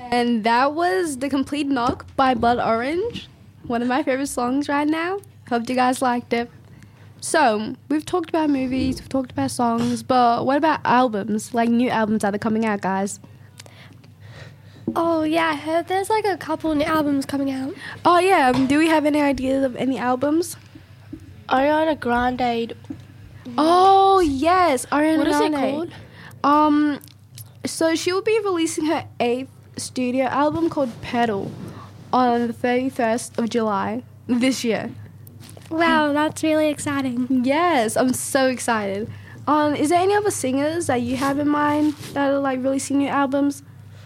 And that was The Complete Knock by Blood Orange. One of my favorite songs right now. Hope you guys liked it. So, we've talked about movies, we've talked about songs, but what about albums? Like new albums that are coming out, guys? Oh, yeah, I heard there's like a couple new albums coming out. Oh, yeah. Do we have any ideas of any albums? Ariana Grande. Oh, yes. Ariana What is it Grande. called? So she will be releasing her 8th studio album called Pedal on the 31st of July this year. Wow, that's really exciting. Yes, I'm so excited. Is there any other singers that you have in mind that are like releasing new albums?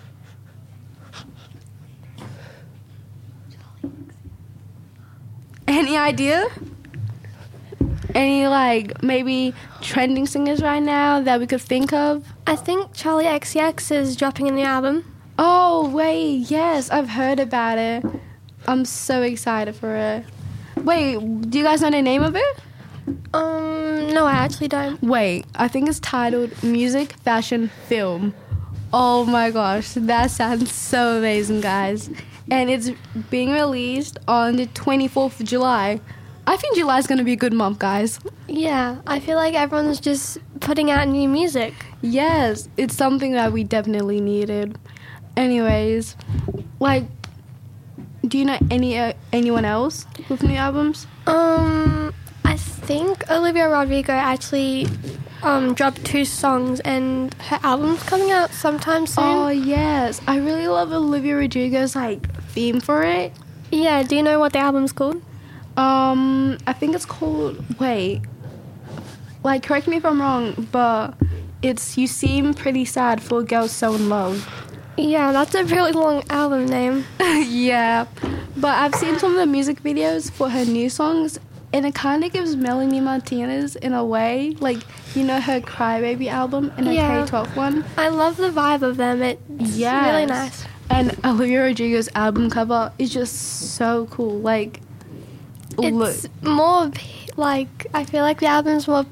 Any idea? Any like maybe trending singers right now that we could think of? I think Charlie XCX is dropping a new album. Oh wait, yes, I've heard about it. I'm so excited for it. Wait, do you guys know the name of it? No, I actually don't. Wait, I think it's titled Music, Fashion, Film. Oh my gosh, that sounds so amazing, guys. And it's being released on the 24th of July. I think July is going to be a good month, guys. Yeah, I feel like everyone's just putting out new music. Yes, it's something that we definitely needed. Anyways, like, do you know anyone else with new albums? I think Olivia Rodrigo actually dropped 2 songs and her album's coming out sometime soon. Oh, yes. I really love Olivia Rodrigo's, like, theme for it. Yeah, do you know what the album's called? I think it's called, wait, like, correct me if I'm wrong, but it's You Seem Pretty Sad for a Girl So in Love. Yeah, that's a really long album name. Yeah, but I've seen some of the music videos for her new songs, and it kind of gives Melanie Martinez in a way, like, you know, her Crybaby album and her Yeah. K-12 one. I love the vibe of them. It's Yes. really nice. And Olivia Rodrigo's album cover is just so cool. Like, look. It's more like, I feel like the album's more